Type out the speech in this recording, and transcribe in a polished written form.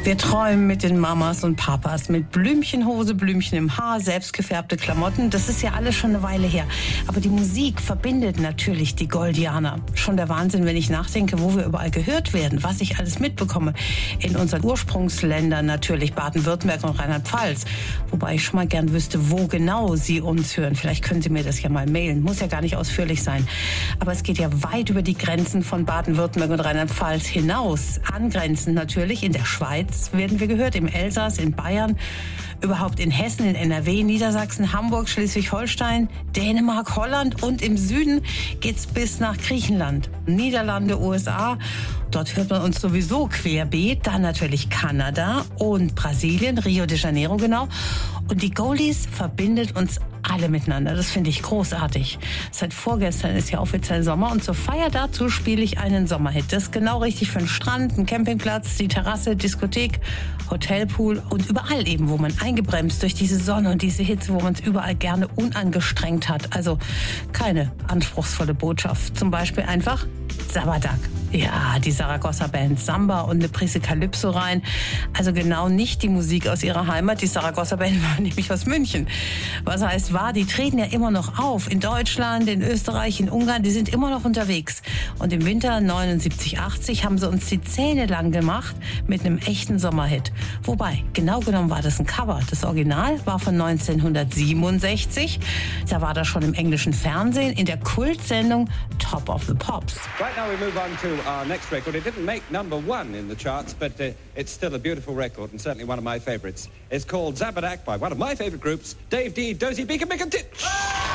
Wir träumen mit den Mamas und Papas, mit Blümchenhose, Blümchen im Haar, selbstgefärbte Klamotten. Das ist ja alles schon eine Weile her. Aber die Musik verbindet natürlich die Goldianer. Schon der Wahnsinn, wenn ich nachdenke, wo wir überall gehört werden, was ich alles mitbekomme. In unseren Ursprungsländern natürlich, Baden-Württemberg und Rheinland-Pfalz. Wobei ich schon mal gern wüsste, wo genau Sie uns hören. Vielleicht können Sie mir das ja mal mailen. Muss ja gar nicht ausführlich sein. Aber es geht ja weit über die Grenzen von Baden-Württemberg und Rheinland-Pfalz hinaus. Angrenzend natürlich in der Schweiz werden wir gehört, im Elsass, in Bayern, überhaupt in Hessen, in NRW, Niedersachsen, Hamburg, Schleswig-Holstein, Dänemark, Holland und im Süden geht's bis nach Griechenland, Niederlande, USA. Dort hört man uns sowieso querbeet, dann natürlich Kanada und Brasilien, Rio de Janeiro genau. Und die Goldies verbindet uns alle miteinander. Das finde ich großartig. Seit vorgestern ist ja offiziell Sommer und zur Feier dazu spiele ich einen Sommerhit. Das ist genau richtig für den Strand, einen Campingplatz, die Terrasse, Diskothek, Hotelpool und überall eben, wo man eingebremst durch diese Sonne und diese Hitze, wo man es überall gerne unangestrengt hat. Also keine anspruchsvolle Botschaft. Zum Beispiel einfach Sabbatak. Ja, die Saragossa-Band Samba und eine Prise Calypso rein. Also genau nicht die Musik aus ihrer Heimat. Die Saragossa-Band war nämlich aus München. Was heißt war, die treten ja immer noch auf. In Deutschland, in Österreich, in Ungarn, die sind immer noch unterwegs. Und im Winter 79, 80 haben sie uns die Zähne lang gemacht mit einem echten Sommerhit. Wobei, genau genommen war das ein Cover. Das Original war von 1967. Da war das schon im englischen Fernsehen in der Kultsendung Top of the Pops. Right now we move on to our next record. It didn't make #1 in the charts, but it's still a beautiful record and certainly one of my favorites. It's called Zabbadak by one of my favorite groups, Dave D, Dozy Beacon, Mick and Titch.